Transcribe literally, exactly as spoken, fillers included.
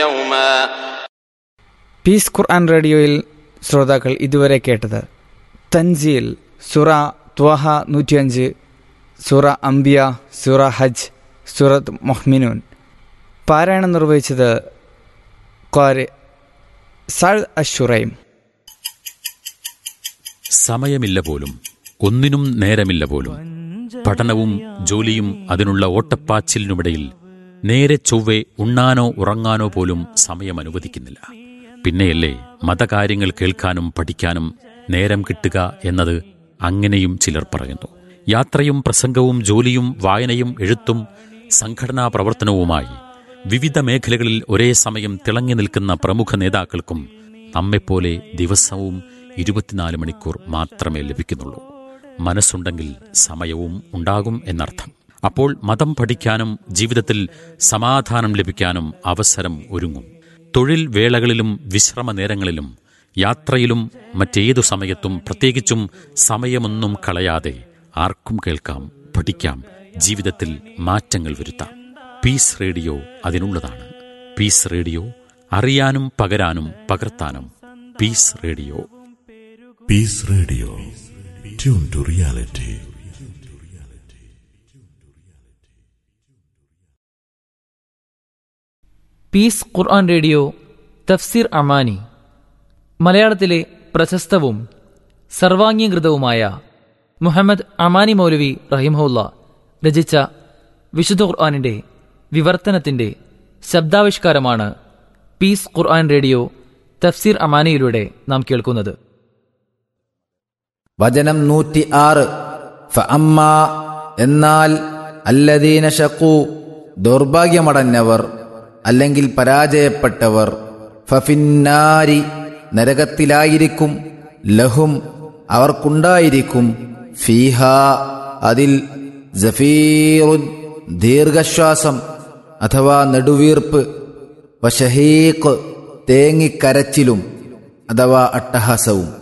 Piece ഖുർആൻ റേഡിയോയിൽ ശ്രോതാക്കൾ ഇതുവരെ കേട്ടത് തൻസീൽ സൂറ ത്വഹ നൂറ്റിയഞ്ച്, സൂറ അംബിയ, സൂറ ഹജ്ജ്, സൂറത്ത് മുഹ്മിനൂൻ. പാരായണം നിർവഹിച്ചത് ഖാരി സഅദ് അശ്ശുറൈം. സമയമില്ല പോലും, ഒന്നിനും നേരമില്ല പോലും. പഠനവും ജോലിയും അതിനുള്ള ഓട്ടപ്പാച്ചിലിനുമിടയിൽ നേരെ ചൊവ്വെ ഉണ്ണാനോ ഉറങ്ങാനോ പോലും സമയം അനുവദിക്കുന്നില്ല. പിന്നെയല്ലേ മതകാര്യങ്ങൾ കേൾക്കാനും പഠിക്കാനും നേരം കിട്ടുക എന്നത്. അങ്ങനെയും ചിലർ പറയുന്നു. യാത്രയും പ്രസംഗവും ജോലിയും വായനയും എഴുത്തും സംഘടനാ പ്രവർത്തനവുമായി വിവിധ മേഖലകളിൽ ഒരേ സമയം തിളങ്ങി നിൽക്കുന്ന പ്രമുഖ നേതാക്കൾക്കും നമ്മെപ്പോലെ ദിവസവും ഇരുപത്തിനാല് മണിക്കൂർ മാത്രമേ ലഭിക്കുന്നുള്ളൂ. മനസ്സുണ്ടെങ്കിൽ സമയവും ഉണ്ടാകും എന്നർത്ഥം. അപ്പോൾ മതം പഠിക്കാനും ജീവിതത്തിൽ സമാധാനം ലഭിക്കാനും അവസരം ഒരുങ്ങും. തൊഴിൽ വേളകളിലും വിശ്രമ നേരങ്ങളിലും യാത്രയിലും മറ്റേതു സമയത്തും പ്രത്യേകിച്ചും സമയമൊന്നും കളയാതെ ആർക്കും കേൾക്കാം, പഠിക്കാം, ജീവിതത്തിൽ മാറ്റങ്ങൾ വരുത്താം. Piece radio അതിനുള്ളതാണ്. പീസ് റേഡിയോ, അറിയാനും പകരാനും പകർത്താനും. Piece radio. Piece radio, tune to reality. Piece Quran radio തഫ്സീർ അമാനി, മലയാളത്തിലെ പ്രശസ്തവും സർവാംഗീകൃതവുമായ മുഹമ്മദ് അമാനി മൗലവി റഹിമഹുല്ല രചിച്ച വിശുദ്ധ ഖുർആനിന്റെ വിവർത്തനത്തിന്റെ ശബ്ദാവിഷ്കാരമാണ് പീസ് ഖുർആൻ റേഡിയോ തഫ്സീർ അമാനിയിലൂടെ നാം കേൾക്കുന്നത്. വചനം നൂറ്റി ആറ്. ഫഅമ്മ, എന്നാൽ അല്ലദീന ശഖൂ, ദൗർഭാഗ്യമടഞ്ഞവർ അല്ലെങ്കിൽ പരാജയപ്പെട്ടവർ, ഫഫിന്നാരി, നരകത്തിലായിരിക്കും, ലഹും, അവർക്കുണ്ടായിരിക്കും, ഫീഹാ, അതിൽ, സഫീറുൻ, ദീർഘശ്വാസം അഥവാ നെടുവീർപ്പ്, വശഹീഖ്, തേങ്ങിക്കരച്ചിലും അഥവാ അട്ടഹാസവും.